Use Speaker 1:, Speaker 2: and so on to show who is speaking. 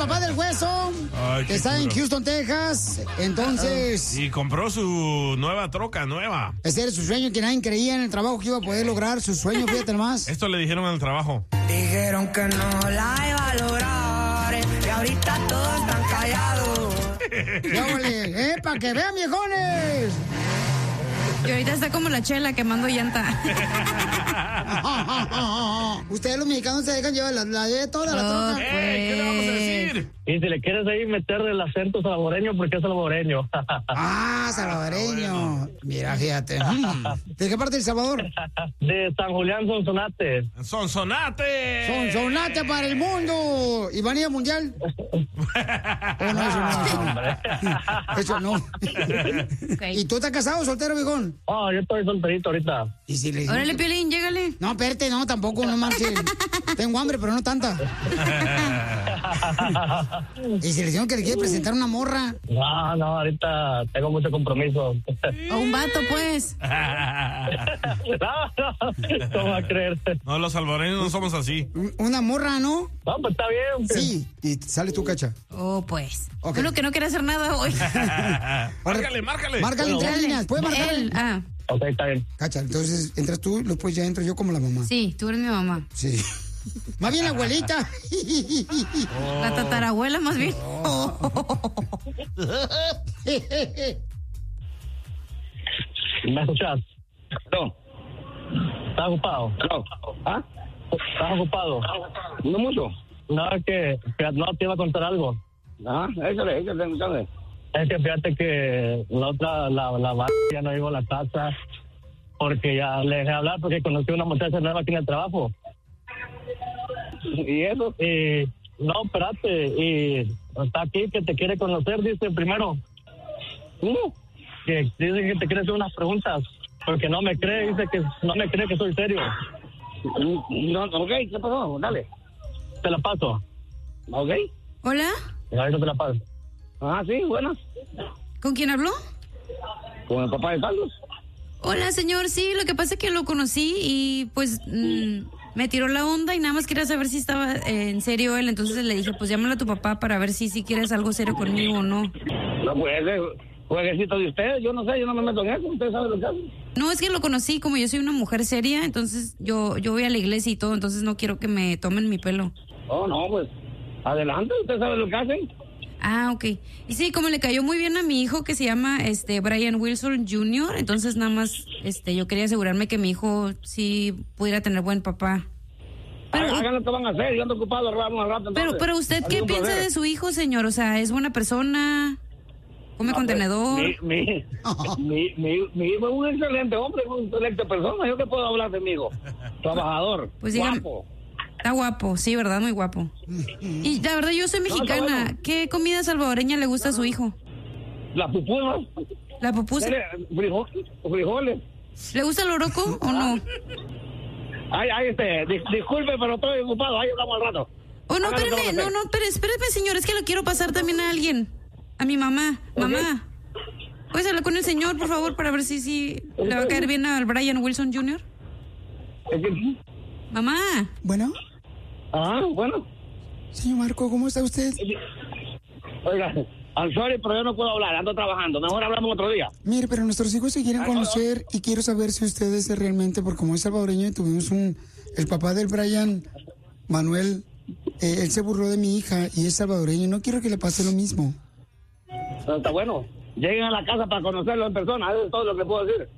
Speaker 1: papá del hueso,
Speaker 2: Ay,
Speaker 1: que está en Houston, Texas. Entonces...
Speaker 2: Y compró su nueva troca, nueva.
Speaker 1: Ese era su sueño, que nadie creía en el trabajo que iba a poder lograr su sueño, fíjate nomás.
Speaker 2: Esto le dijeron en el trabajo.
Speaker 3: Dijeron que no la iba a lograr y ahorita todos están callados.
Speaker 1: ¡Para que vean, viejones!
Speaker 4: Y ahorita está como la Chela quemando llanta.
Speaker 1: Ustedes los mexicanos se dejan llevar la de toda la troca.
Speaker 2: ¿Qué le vamos a decir?
Speaker 5: Y si le quieres ahí meter el acento salvadoreño, porque es salvadoreño.
Speaker 1: Salvadoreño. Mira, fíjate. ¿De qué parte de El Salvador?
Speaker 5: De San Julián, Sonsonate.
Speaker 2: ¡Sonsonate!
Speaker 1: ¡Sonsonate para el mundo! ¿Y van a ir al mundial? Eso no.
Speaker 4: Okay.
Speaker 1: ¿Y tú estás casado o soltero, viejón?
Speaker 5: Yo estoy solterito ahorita.
Speaker 1: ¿Y si le...
Speaker 4: Órale, Piolín, llégale.
Speaker 1: No, espérate, no, tampoco, no marches. Tengo hambre, pero no tanta. ¿Y si le dijeron que le quiere presentar una morra?
Speaker 5: No, ahorita tengo mucho compromiso.
Speaker 4: A un vato, pues.
Speaker 5: ¿Cómo va a creer?
Speaker 2: No, los salvadoreños no somos así.
Speaker 1: Una morra, ¿no?
Speaker 5: No, pues está bien.
Speaker 1: Sí, y sale tu Cacha.
Speaker 4: Oh, pues.
Speaker 1: Okay.
Speaker 4: Uno que no quiere hacer nada hoy.
Speaker 2: Márcale.
Speaker 1: Márcale en 3 líneas, ¿puedes marcarle?
Speaker 4: Él,
Speaker 5: Ok, está bien.
Speaker 1: Cacha, entonces entras tú y después ya entro yo como la mamá.
Speaker 4: Sí, tú eres mi mamá.
Speaker 1: Sí. Más bien la abuelita.
Speaker 4: La tatarabuela, más bien.
Speaker 5: ¿Me escuchas?
Speaker 6: No.
Speaker 5: ¿Estás ocupado?
Speaker 6: No. ¿Ah?
Speaker 5: ¿Estás ocupado?
Speaker 6: No mucho.
Speaker 5: No, es que no te iba a contar algo.
Speaker 6: Ah, échale.
Speaker 5: Es que fíjate que la ya no llegó a la casa porque ya le dejé hablar porque conocí a una muchacha nueva aquí en el trabajo.
Speaker 6: ¿Y eso?
Speaker 5: Y no, espérate, y está aquí que te quiere conocer, dice primero. Que dice que te quiere hacer unas preguntas porque no me cree, dice que no me cree que soy serio.
Speaker 6: No, ok, ¿qué pasó? Dale.
Speaker 5: Te la paso.
Speaker 6: Ok.
Speaker 4: ¿Hola?
Speaker 5: Ahorita te la paso.
Speaker 6: Ah, sí, buenas.
Speaker 4: ¿Con quién habló?
Speaker 6: Con el papá de Carlos.
Speaker 4: Hola, señor. Sí, lo que pasa es que lo conocí y pues me tiró la onda y nada más quería saber si estaba en serio él. Entonces le dije, pues llámale a tu papá para ver si quieres algo serio conmigo o no.
Speaker 6: No, pues ese jueguecito de ustedes, yo no sé, yo no me meto en eso, ustedes saben lo que hacen.
Speaker 4: No, es que lo conocí, como yo soy una mujer seria, entonces yo voy a la iglesia y todo, entonces no quiero que me tomen mi pelo.
Speaker 6: Oh, no, pues adelante, ustedes saben lo que hacen.
Speaker 4: Ah, ok. Y sí, como le cayó muy bien a mi hijo que se llama Brian Wilson Jr., entonces nada más yo quería asegurarme que mi hijo sí pudiera tener buen papá.
Speaker 6: Pero, hagan lo que van a hacer, yo ando ocupado al rato.
Speaker 4: Pero usted, ¿qué piensa de su hijo, señor? O sea, ¿es buena persona? ¿Come contenedor?
Speaker 6: Mi hijo es un excelente hombre, es una excelente persona. ¿Yo qué puedo hablar de mi hijo? Trabajador,
Speaker 4: pues
Speaker 6: guapo.
Speaker 4: Está guapo, sí, ¿verdad? Muy guapo. Y la verdad, yo soy mexicana. Bueno. ¿Qué comida salvadoreña le gusta a su hijo?
Speaker 6: La pupusa.
Speaker 4: ¿La pupusa?
Speaker 6: Frijoles.
Speaker 4: ¿Le gusta el oroco o no?
Speaker 6: Disculpe, pero estoy ocupado. Ahí hablamos al rato.
Speaker 4: Oh, no, espéreme, señor. Es que lo quiero pasar también a alguien. A mi mamá. Okay. Mamá. ¿Puedes hablar con el señor, por favor, para ver si le va a caer bien al Brian Wilson Jr.? Mamá.
Speaker 1: ¿Bueno?
Speaker 6: Bueno.
Speaker 1: Señor Marco, ¿cómo está usted?
Speaker 6: Oiga, I'm sorry, pero yo no puedo hablar, ando trabajando. Mejor hablamos otro día.
Speaker 1: Mire, pero nuestros hijos se quieren conocer y quiero saber si usted es realmente, porque como es salvadoreño y tuvimos el papá del Brian, Manuel, él se burló de mi hija y es salvadoreño y no quiero que le pase lo mismo.
Speaker 6: Está bueno. Lleguen a la casa para conocerlo en persona, eso es todo lo que puedo decir.